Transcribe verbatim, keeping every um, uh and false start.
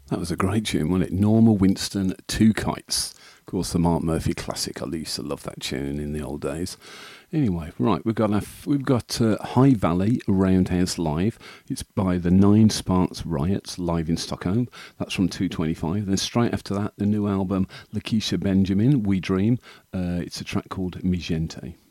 That was a great tune, wasn't it? Norma Winston, Two Kites. Of course, the Mark Murphy classic. I used to love that tune in the old days. Anyway, right, we've got a, we've got uh, High Valley Roundhouse Live. It's by the Nine Sparks Riots, live in Stockholm. That's from two twenty-five. Then straight after that, the new album, Lakeisha Benjamin, We Dream. Uh, it's a track called Mi Gente.